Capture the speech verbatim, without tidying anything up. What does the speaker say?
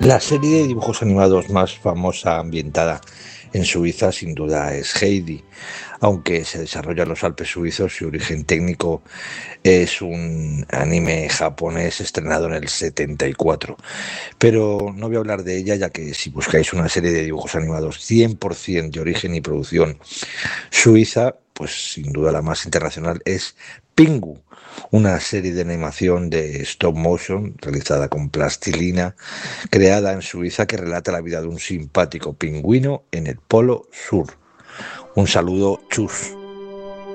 La serie de dibujos animados más famosa ambientada en Suiza sin duda es Heidi. Aunque se desarrolla en los Alpes suizos, su origen técnico es un anime japonés estrenado en el setenta y cuatro. Pero no voy a hablar de ella, ya que si buscáis una serie de dibujos animados cien por ciento de origen y producción suiza, pues sin duda la más internacional es Pingu, una serie de animación de stop motion realizada con plastilina, creada en Suiza, que relata la vida de un simpático pingüino en el Polo Sur. Un saludo, chus.